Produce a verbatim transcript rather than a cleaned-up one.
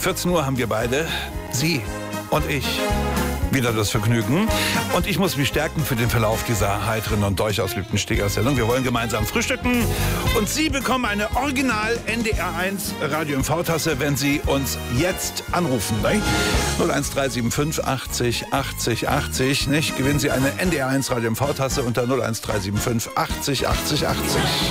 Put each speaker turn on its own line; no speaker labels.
vierzehn Uhr haben wir beide, Sie und ich, wieder das Vergnügen. Und ich muss mich stärken für den Verlauf dieser heiteren und durchaus Lübtensteger-Sendung. Wir wollen gemeinsam frühstücken. Und Sie bekommen eine Original N D R eins Radio M V-Tasse, wenn Sie uns jetzt anrufen. Ne? null eins drei sieben fünf achtzig achtzig achtzig. Nicht? Gewinnen Sie eine N D R eins Radio M V-Tasse unter null eins drei sieben fünf achtzig achtzig achtzig.